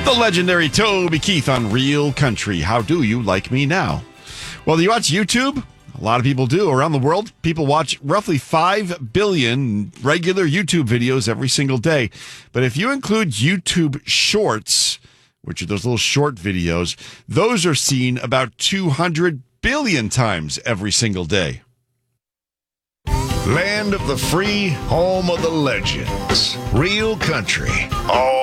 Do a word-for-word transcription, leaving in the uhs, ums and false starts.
The legendary Toby Keith on Real Country. How do you like me now? Well, do you watch YouTube? A lot of people do. Around the world, people watch roughly five billion regular YouTube videos every single day. But if you include YouTube Shorts, which are those little short videos, those are seen about two hundred billion times every single day. Land of the free, home of the legends. Real Country. All